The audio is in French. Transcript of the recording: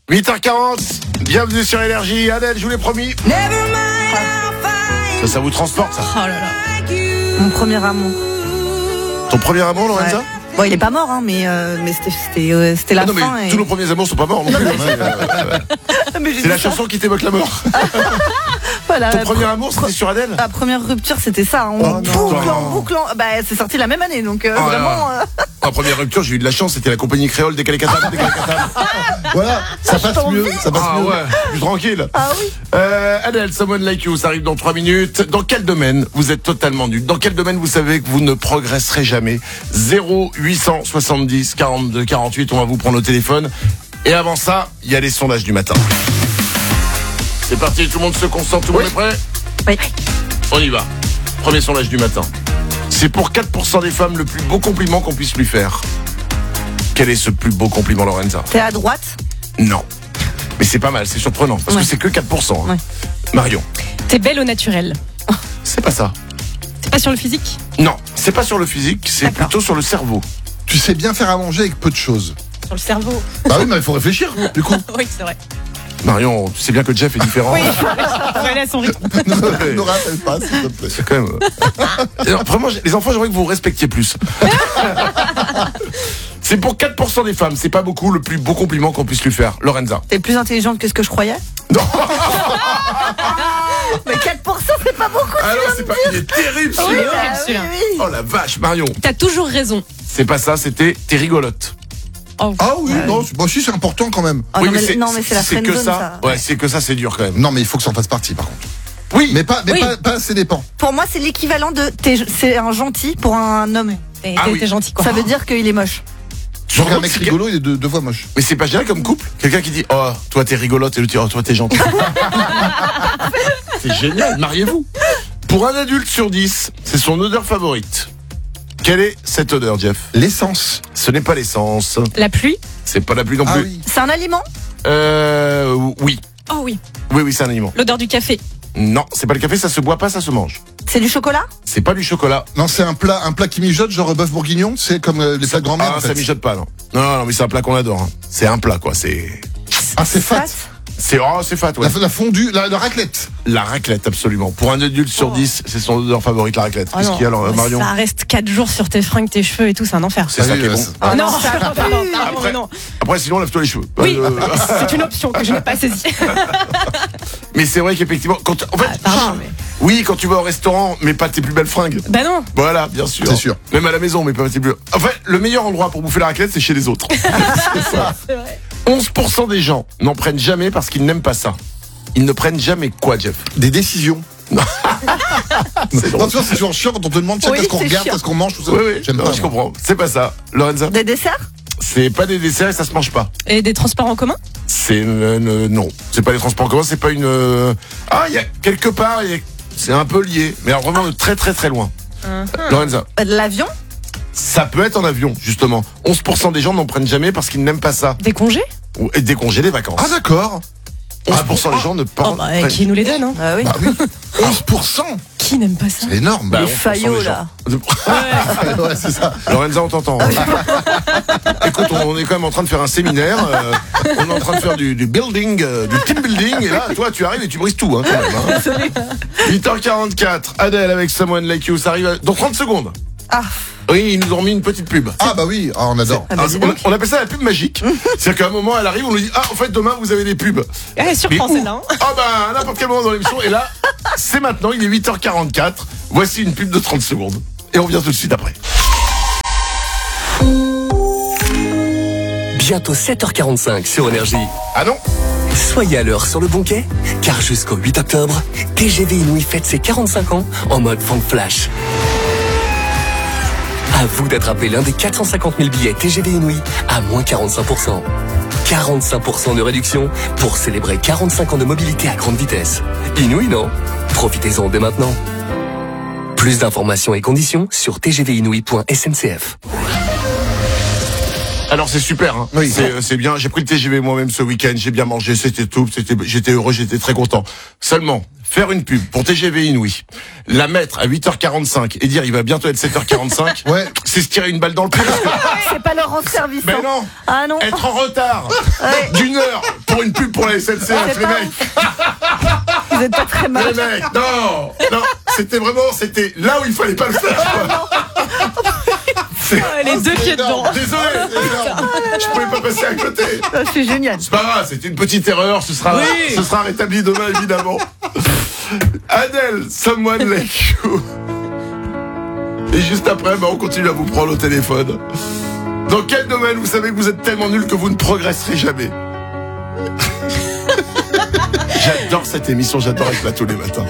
8h40, bienvenue sur Énergie. Adèle, je vous l'ai promis. Ça vous transporte, ça? Oh là là. Mon premier amour. Ton premier amour, Lorenza? Ouais. Bon, il est pas mort, hein, mais c'était la non, fin. mais Et... tous nos premiers amours sont pas morts non plus. Mais j'ai C'est dit la ça. chanson qui t'évoque la mort. Voilà, Ton premier amour, c'était sur Adèle? La première rupture, c'était ça. En Oh, bouclant. Bah, c'est sorti la même année, donc vraiment. Ma première rupture, j'ai eu de la chance, c'était la compagnie créole des Calécatam. Voilà, ça passe mieux. Ça passe Ah mieux. ouais, plus tranquille. Ah oui. Adèle, Someone Like You, ça arrive dans 3 minutes. Dans quel domaine vous êtes totalement nul? Dans quel domaine vous savez que vous ne progresserez jamais? 0870 42 48, on va vous prendre au téléphone. Et avant ça, il y a les sondages du matin. C'est parti, tout le monde se concentre, tout le monde est prêt? Oui. On y va. Premier sondage du matin. C'est pour 4% des femmes le plus beau compliment qu'on puisse lui faire. Quel est ce plus beau compliment, Lorenza? T'es à droite. Non. Mais c'est pas mal, c'est surprenant, parce Ouais. que c'est que 4%. Hein. Ouais. Marion, T'es belle au naturel. c'est pas ça. C'est pas sur le physique? Non, c'est pas sur le physique, c'est D'accord. plutôt sur le cerveau. Tu sais bien faire à manger avec peu de choses. Sur le cerveau. Bah oui, mais il faut réfléchir, du coup. Oui, c'est vrai. Marion, tu sais bien que Jeff est différent. Oui, faut aller à son rythme. Ne rappelle pas, s'il te plaît. C'est quand même... Alors, vraiment, les enfants, j'aimerais que vous respectiez plus. C'est pour 4% des femmes, c'est pas beaucoup le plus beau compliment qu'on puisse lui faire. Lorenza. T'es plus intelligente que ce que je croyais. Non. Mais 4%, c'est pas beaucoup. Alors, c'est pas... Il est terrible, Oui, celui-là. bah, oui, celui-là. oui. Oh la vache, Marion. T'as toujours raison. C'est pas ça, c'était t'es rigolote. Oh. Ah oui, non, bah si, c'est important quand même. Ah, Oui, non, mais c'est la c'est que friendzone, ça. ça. Ouais, c'est que ça, c'est dur quand même. Non, mais il faut que ça en fasse partie, par contre. Oui, Mais pas Oui. assez dépend. Pour moi, c'est l'équivalent de c'est un gentil pour un homme. T'es Ah oui. t'es gentil, quoi. Ça veut dire qu'il est moche. tu Donc un vois, mec c'est rigolo, il est de voix moche. Mais c'est pas génial comme couple? Quelqu'un qui dit oh toi t'es rigolote et l'autre dit oh toi t'es gentil. C'est génial, mariez-vous. Pour un adulte sur 10, c'est son odeur favorite. Quelle est cette odeur, Jeff? L'essence. Ce n'est pas l'essence. La pluie? C'est pas la pluie non Ah plus. oui. C'est un aliment. Oui. Oh oui. Oui, c'est un aliment. L'odeur du café. Non, c'est pas le café, ça se boit pas, ça se mange. C'est du chocolat. C'est pas du chocolat. Non, c'est un plat qui mijote, genre bœuf bourguignon. C'est comme les plats de grand-mère, Ah, en ça fait. mijote pas, non. Non, mais c'est un plat qu'on adore. Hein. C'est un plat, quoi. C'est fat. c'est fat, ouais. La fondue, la raclette. La raclette, absolument. Pour un adulte sur 10, c'est son odeur favorite, la raclette. Oh Qu'est-ce qu'il y a, alors, Marion? Ça reste 4 jours sur tes fringues, tes cheveux et tout, c'est un enfer. C'est ça qui est bon. Ah non, non, ça pardon, Après- non. Après, sinon, lave-toi les cheveux. Oui, c'est une option que je n'ai pas saisie. Mais c'est vrai qu'effectivement, quand en fait, Pardon, mais... oui, quand tu vas au restaurant, mais pas tes plus belles fringues. Bah non. Voilà, bien sûr. C'est sûr. Même à la maison, mais pas tes plus. En fait, le meilleur endroit pour bouffer la raclette, c'est chez les autres. C'est ça. C'est vrai. 11% des gens n'en prennent jamais parce qu'ils n'aiment pas ça. Ils ne prennent jamais quoi, Jeff? Des décisions. C'est drôle. Non, tu vois, c'est toujours chiant quand on te demande, tiens, Oui, qu'est-ce qu'on c'est regarde, chiant. qu'est-ce qu'on mange, tout ça. Oui, J'aime non, pas. je moi. comprends. C'est pas ça. Lorenza? Des desserts. C'est pas des desserts et ça se mange pas. Et des transports en commun? C'est non. C'est pas les transports en commun, c'est pas une. Ah, il y a quelque part, c'est un peu lié, mais alors vraiment de très très très loin. Lorenza? L'avion. Ça peut être en avion, justement. 11% des gens n'en prennent jamais parce qu'ils n'aiment pas ça. Des congés? Ou et des congés, des vacances. Ah, d'accord. 11% des gens ne Oh, prennent bah, qui nous les donne, hein? Ah oui. Bah oui. 11%. Qui n'aime pas ça? C'est énorme. Bah, Les 11% faillots des gens. là. Ouais, c'est ça. Lorenza, on t'entend. Écoute, on est quand même en train de faire un séminaire. On est en train de faire du building, du team building. Et là, toi, tu arrives et tu brises tout. Hein, quand même, hein. 8h44, Adèle avec Someone Like You. Ça arrive dans 30 secondes. Ah. Oui, ils nous ont mis une petite pub. Ah, bah oui, ah, on adore. Ah bah, Ah, dis donc. on appelle ça la pub magique. C'est-à-dire qu'à un moment, elle arrive, on nous dit ah, en fait, demain, vous avez des pubs. Elle surprend Mais où celle-là, hein? Ah bah, à n'importe quel moment dans l'émission. Et là, c'est maintenant, il est 8h44. Voici une pub de 30 secondes. Et on revient tout de suite après. Bientôt 7h45 sur Énergie. Ah non? Soyez à l'heure sur le bon quai, car jusqu'au 8 octobre, TGV Inouï fête ses 45 ans en mode vente flash. À vous d'attraper l'un des 450 000 billets TGV Inouï à moins 45%. 45% de réduction pour célébrer 45 ans de mobilité à grande vitesse. Inouï, non? Profitez-en dès maintenant. Plus d'informations et conditions sur tgvinouï.sncf. Alors c'est super, hein. Oui. C'est bien. J'ai pris le TGV moi-même ce week-end, j'ai bien mangé, c'était tout, j'étais heureux, j'étais très content. Seulement, faire une pub pour TGV Inouï, la mettre à 8h45 et dire il va bientôt être 7h45, Ouais. c'est se tirer une balle dans le pied. Parce que, C'est pas leur rendre service. ben hein. non, Ah non. être en retard Ouais. d'une heure pour une pub pour la SNCF, C'est les pas mecs. Vous êtes pas très Les mal. mecs, non, c'était là où il fallait pas le faire, quoi. Ah, les deux pieds dedans. Désolé, c'est énorme. Je pouvais pas passer à côté. Ah, c'est génial. C'est pas grave, c'était une petite erreur, ce sera rétabli demain, évidemment. Adèle, Someone Like You. Et juste après, on continue à vous prendre au téléphone. Dans quel domaine vous savez que vous êtes tellement nul que vous ne progresserez jamais? J'adore cette émission, j'adore être là tous les matins.